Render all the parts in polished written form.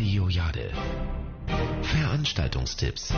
Radio Jade. Veranstaltungstipps.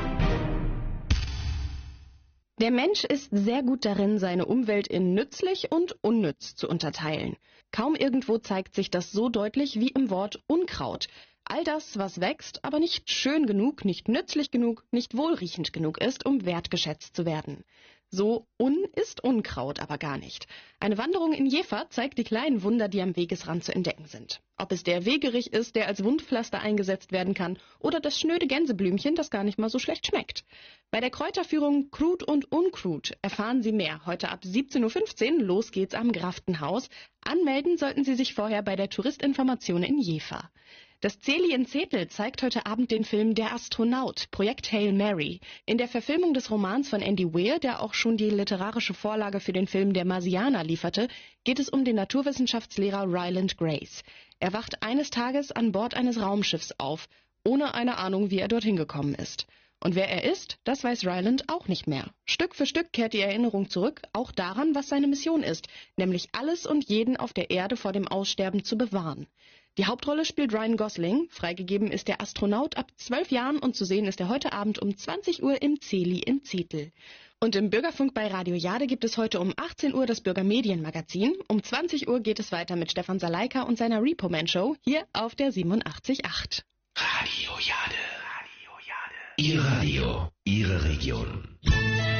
Der Mensch ist sehr gut darin, seine Umwelt in nützlich und unnütz zu unterteilen. Kaum irgendwo zeigt sich das so deutlich wie im Wort Unkraut. All das, was wächst, aber nicht schön genug, nicht nützlich genug, nicht wohlriechend genug ist, um wertgeschätzt zu werden. So ist Unkraut aber gar nicht. Eine Wanderung in Jever zeigt die kleinen Wunder, die am Wegesrand zu entdecken sind. Ob es der Wegerich ist, der als Wundpflaster eingesetzt werden kann, oder das schnöde Gänseblümchen, das gar nicht mal so schlecht schmeckt. Bei der Kräuterführung Krut und Unkrut erfahren Sie mehr. Heute ab 17.15 Uhr, los geht's am Graftenhaus. Anmelden sollten Sie sich vorher bei der Touristinformation in Jever. Das Zeli in Zetel zeigt heute Abend den Film Der Astronaut, Projekt Hail Mary. In der Verfilmung des Romans von Andy Weir, der auch schon die literarische Vorlage für den Film Der Marsianer lieferte, geht es um den Naturwissenschaftslehrer Ryland Grace. Er wacht eines Tages an Bord eines Raumschiffs auf, ohne eine Ahnung, wie er dorthin gekommen ist. Und wer er ist, das weiß Ryland auch nicht mehr. Stück für Stück kehrt die Erinnerung zurück, auch daran, was seine Mission ist, nämlich alles und jeden auf der Erde vor dem Aussterben zu bewahren. Die Hauptrolle spielt Ryan Gosling. Freigegeben ist der Astronaut ab 12 Jahren und zu sehen ist er heute Abend um 20 Uhr im Zeli in Zetel. Und im Bürgerfunk bei Radio Jade gibt es heute um 18 Uhr das Bürgermedienmagazin. Um 20 Uhr geht es weiter mit Stefan Saleika und seiner Repo-Man-Show hier auf der 87.8. Radio Jade. Ihr Radio, Ihre Region.